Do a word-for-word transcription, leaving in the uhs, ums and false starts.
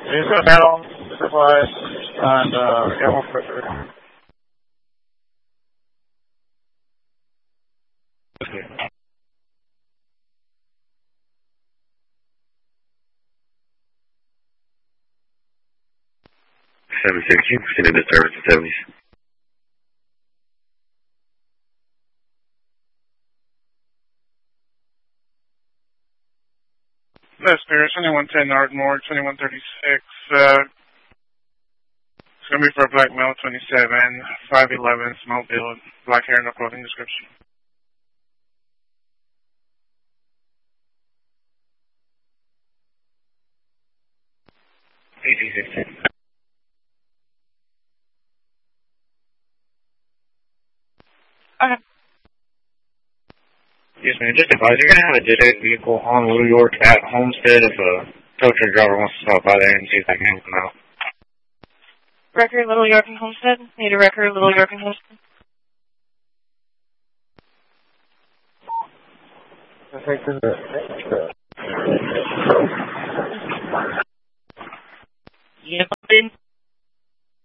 He's got a hat on, supplies, and uh, ammo pressure. seven sixteen, proceeding to service to seventies. That's Paris, twenty-one ten Ardmore, twenty-one thirty-six. Uh, it's going to be for a black male, twenty-seven, five eleven, small build, black hair, no clothing description. eighteen sixteen. Okay. Yes, ma'am. Just advise, you're going to have a disabled vehicle on Little York at Homestead if a tow truck driver wants to stop by there and see if they can help them out. Record Little York and Homestead? Need a record Little York and Homestead? I think this is